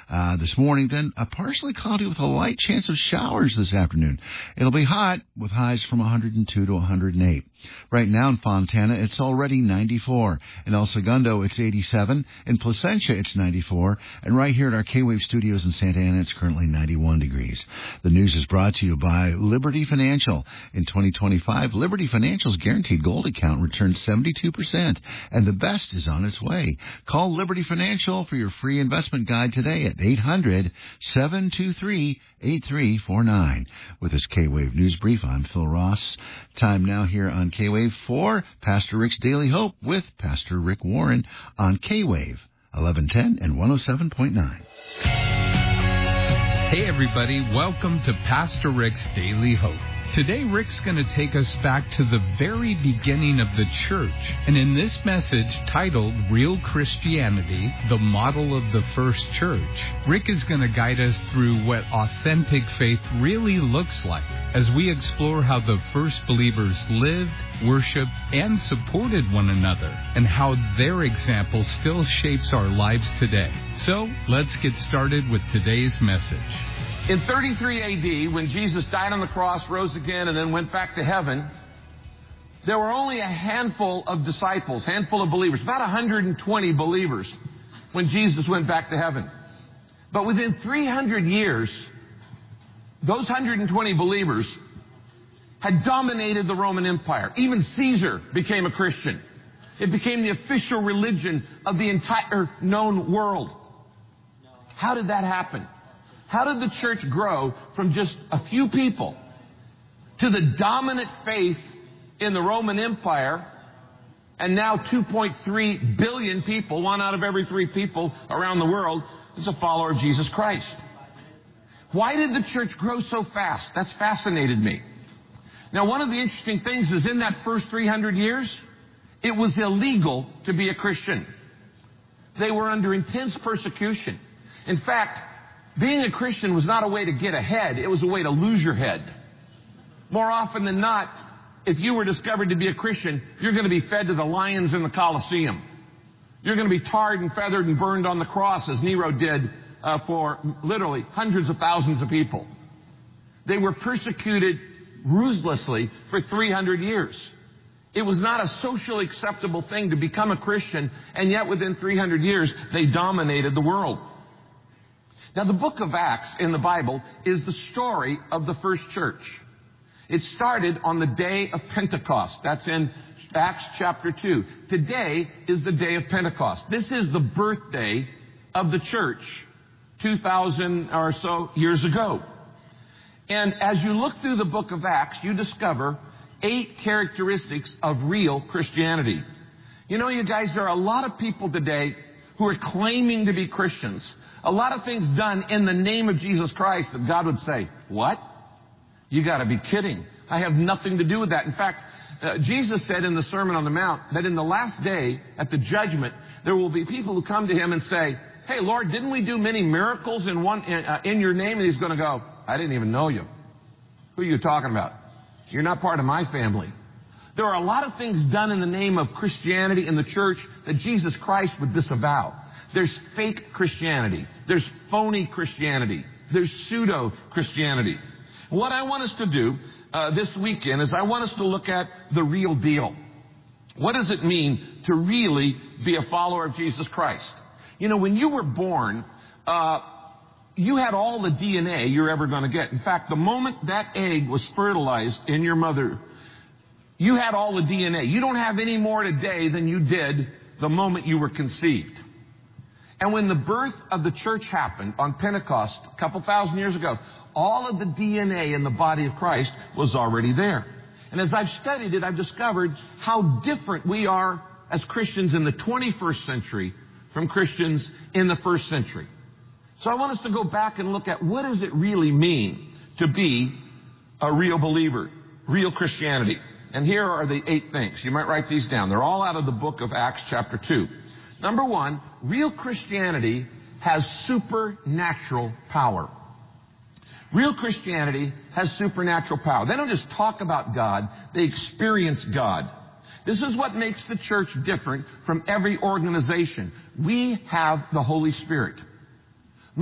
This morning, then partially cloudy with a light chance of showers this afternoon. It'll be hot with highs from 102 to 108. Right now in Fontana, it's already 94. In El Segundo, it's 87. In Placentia, it's 94. And right here at our K-Wave studios in Santa Ana, it's currently 91 degrees. The news is brought to you by Liberty Financial. In 2025, Liberty Financial's guaranteed gold account returned 72%, and the best is on its way. Call Liberty Financial for your free investment guide today at 800-723-8349. With this K-Wave News Brief, I'm Phil Ross. Time now here on K-Wave for Pastor Rick's Daily Hope with Pastor Rick Warren on K-Wave 1110 and 107.9. Hey everybody, welcome to Pastor Rick's Daily Hope. Today, Rick's going to take us back to the very beginning of the church. And in this message titled Real Christianity, the Model of the First Church, Rick is going to guide us through what authentic faith really looks like as we explore how the first believers lived, worshiped, and supported one another, and how their example still shapes our lives today. So, let's get started with today's message. In 33 A.D., when Jesus died on the cross, rose again, and then went back to heaven, there were only a handful of disciples, handful of believers, about 120 believers when Jesus went back to heaven. But within 300 years, those 120 believers had dominated the Roman Empire. Even Caesar became a Christian. It became the official religion of the entire known world. How did that happen? How did the church grow from just a few people to the dominant faith in the Roman Empire, and now 2.3 billion people, 1 out of every 3 people around the world, is a follower of Jesus Christ? Why did the church grow so fast? That's fascinated me. Now, one of the interesting things is in that first 300 years, it was illegal to be a Christian. They were under intense persecution. In fact, being a Christian was not a way to get ahead. It was a way to lose your head. More often than not, if you were discovered to be a Christian, you're going to be fed to the lions in the Colosseum. You're going to be tarred and feathered and burned on the cross, as Nero did for literally hundreds of thousands of people. They were persecuted ruthlessly for 300 years. It was not a socially acceptable thing to become a Christian, and yet within 300 years, they dominated the world. Now, the book of Acts in the Bible is the story of the first church. It started on the day of Pentecost. That's in Acts chapter 2. Today is the day of Pentecost. This is the birthday of the church 2,000 or so years ago. And as you look through the book of Acts, you discover 8 characteristics of real Christianity. You know, you guys, there are a lot of people today who are claiming to be Christians. A lot of things done in the name of Jesus Christ that God would say, what? You got to be kidding. I have nothing to do with that. In fact, Jesus said in the Sermon on the Mount that in the last day, at the judgment, there will be people who come to him and say, hey, Lord, didn't we do many miracles in your name? And he's going to go, I didn't even know you. Who are you talking about? You're not part of my family. There are a lot of things done in the name of Christianity in the church that Jesus Christ would disavow. There's fake Christianity. There's phony Christianity. There's pseudo-Christianity. What I want us to do this weekend is I want us to look at the real deal. What does it mean to really be a follower of Jesus Christ? You know, when you were born, you had all the DNA you're ever going to get. In fact, the moment that egg was fertilized in your mother, you had all the DNA. You don't have any more today than you did the moment you were conceived. And when the birth of the church happened on Pentecost a couple thousand years ago, all of the DNA in the body of Christ was already there. And as I've studied it, I've discovered how different we are as Christians in the 21st century from Christians in the first century. So I want us to go back and look at what does it really mean to be a real believer, real Christianity. And here are the 8 things. You might write these down. They're all out of the book of Acts chapter 2. Number 1, real Christianity has supernatural power. Real Christianity has supernatural power. They don't just talk about God, they experience God. This is what makes the church different from every organization. We have the Holy Spirit.